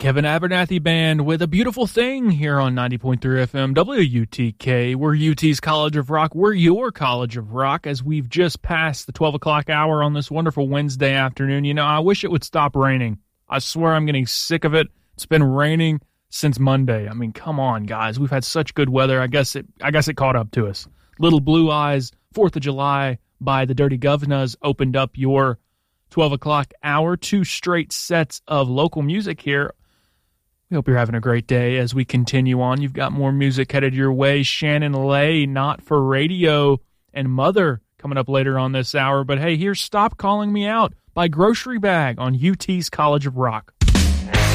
Kevin Abernathy Band with A Beautiful Thing here on 90.3 FM WUTK. We're UT's College of Rock. We're your College of Rock as we've just passed the 12 o'clock hour on this wonderful Wednesday afternoon. You know, I wish it would stop raining. I swear I'm getting sick of it. It's been raining since Monday. I mean, come on, guys. We've had such good weather. I guess it caught up to us. Little Blue Eyes, 4th of July by the Dirty Governors opened up your 12 o'clock hour. 2 straight sets of local music here. We hope you're having a great day as we continue on. You've got more music headed your way. Shannon Lay, Not for Radio, and Mother coming up later on this hour. But hey, here's Stop Calling Me Out by Grocery Bag on UT's College of Rock.